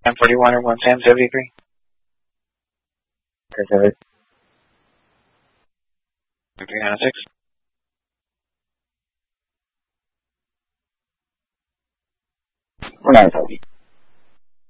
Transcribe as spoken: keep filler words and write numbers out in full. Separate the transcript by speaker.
Speaker 1: nine forty-one or one ten seventy-three.
Speaker 2: Okay.
Speaker 1: three ninety-six.
Speaker 2: We're nine forty.